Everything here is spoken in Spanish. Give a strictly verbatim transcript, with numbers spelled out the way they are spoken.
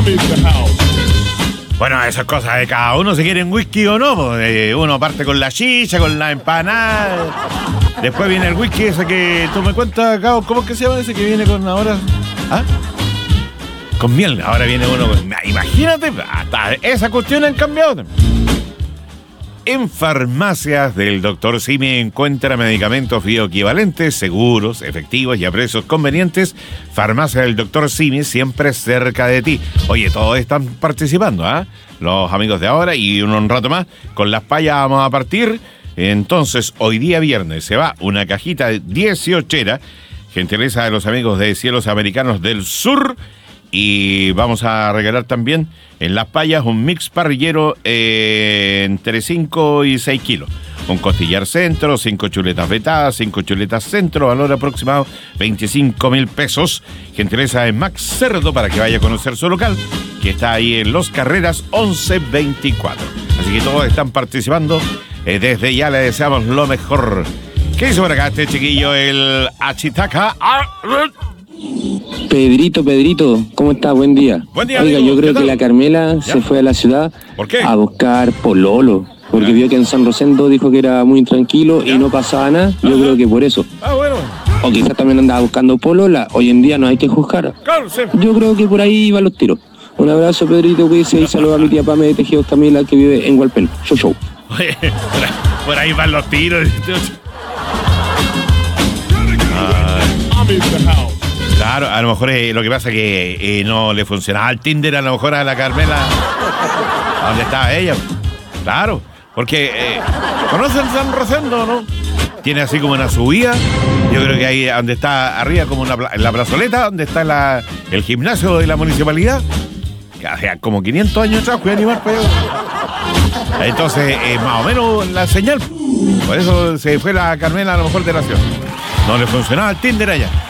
Bueno, esas cosas de cada uno, si quieren whisky o no, pues, uno parte con la chicha, con la empanada. Después viene el whisky ese que tú me cuentas, Cabo, ¿cómo es que se llama ese que viene con ahora? ¿Ah? Con miel, ahora viene uno con... Imagínate, hasta esa cuestión han cambiado. En farmacias del doctor Simi encuentra medicamentos bioequivalentes, seguros, efectivos y a precios convenientes. Farmacia del doctor Simi, siempre cerca de ti. Oye, todos están participando, ¿ah? ¿eh? Los amigos de ahora y un rato más. Con las payas vamos a partir. Entonces, hoy día viernes se va una cajita de dieciochera, gentileza de los amigos de Cielos Americanos del Sur. Y vamos a regalar también en Las Payas un mix parrillero eh, entre cinco y seis kilos. Un costillar centro, cinco chuletas vetadas, cinco chuletas centro, valor aproximado veinticinco mil pesos. Gentileza de Max Cerdo para que vaya a conocer su local, que está ahí en Los Carreras once veinticuatro. Así que todos están participando. Eh, desde ya le deseamos lo mejor. ¿Qué hizo por acá este chiquillo, el Achitaca? Pedrito, Pedrito, ¿cómo estás? Buen día. Buen día, Oiga, amigo. yo creo que la Carmela ¿Ya? se fue a la ciudad. ¿Por qué? A buscar pololo. Porque ¿Ya? vio que en San Rosendo dijo que era muy tranquilo ¿Ya? y no pasaba nada. Yo Ajá. creo que por eso. Ah, bueno. O quizás también andaba buscando polola. Hoy en día no hay que juzgar. Claro, sí. Yo creo que por ahí iban los tiros. Un abrazo, Pedrito, cuídese y saludos a mi tía Pame de Tejidos Camila, que vive en Hualpén. Show, show. Oye, por, ahí, por ahí van los tiros. Claro, a lo mejor eh, lo que pasa es que eh, no le funcionaba el Tinder, a lo mejor a la Carmela. ¿Dónde estaba ella? Claro, porque eh, ¿conocen San Rosendo, no? Tiene así como una subida. Yo creo que ahí donde está arriba, como una, en la plazoleta, donde está la, el gimnasio de la municipalidad. Que hace como quinientos años atrás fui a animar para allá. Entonces, eh, más o menos la señal. Por eso se fue la Carmela a lo mejor de la ciudad. No le funcionaba el Tinder allá.